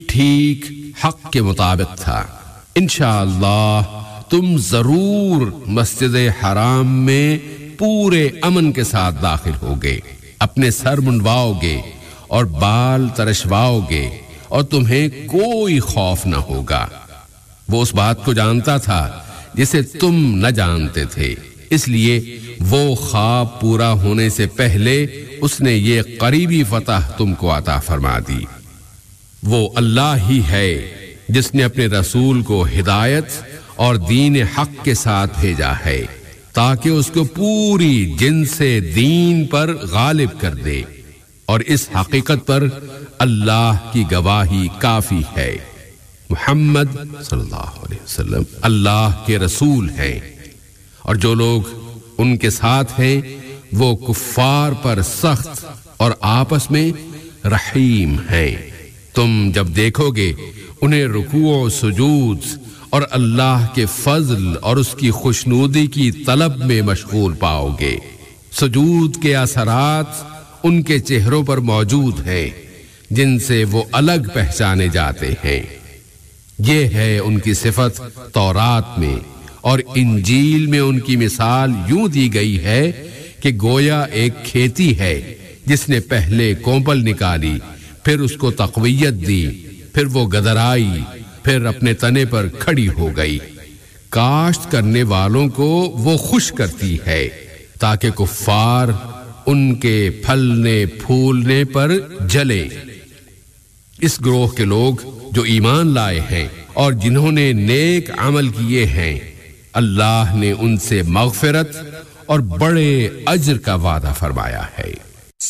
ٹھیک حق کے مطابق تھا۔ انشاءاللہ تم ضرور مسجد حرام میں پورے امن کے ساتھ داخل ہوگے، اپنے سر منڈواؤ گے اور بال ترشواؤ گے اور تمہیں کوئی خوف نہ ہوگا۔ وہ اس بات کو جانتا تھا جسے تم نہ جانتے تھے، اس لیے وہ خواب پورا ہونے سے پہلے اس نے یہ قریبی فتح تم کو عطا فرما دی۔ وہ اللہ ہی ہے جس نے اپنے رسول کو ہدایت اور دین حق کے ساتھ بھیجا ہے تاکہ اس کو پوری جن سے دین پر غالب کر دے، اور اس حقیقت پر اللہ کی گواہی کافی ہے۔ محمد صلی اللہ علیہ وسلم اللہ کے رسول ہیں، اور جو لوگ ان کے ساتھ ہیں وہ کفار پر سخت اور آپس میں رحیم ہیں۔ تم جب دیکھو گے انہیں رکوع و سجود اور اللہ کے فضل اور اس کی خوشنودی کی طلب میں مشغول پاؤ گے۔ سجود کے اثرات ان کے چہروں پر موجود ہیں جن سے وہ الگ پہچانے جاتے ہیں۔ یہ ہے ان کی صفت تورات میں، اور انجیل میں ان کی مثال یوں دی گئی ہے کہ گویا ایک کھیتی ہے جس نے پہلے کومپل نکالی، پھر اس کو تقویت دی، پھر وہ گدرائی، پھر اپنے تنے پر کھڑی ہو گئی۔ کاشت کرنے والوں کو وہ خوش کرتی ہے تاکہ کفار ان کے پھلنے پھولنے پر جلیں۔ اس گروہ کے لوگ جو ایمان لائے ہیں اور جنہوں نے نیک عمل کیے ہیں، اللہ نے ان سے مغفرت اور بڑے اجر کا وعدہ فرمایا ہے۔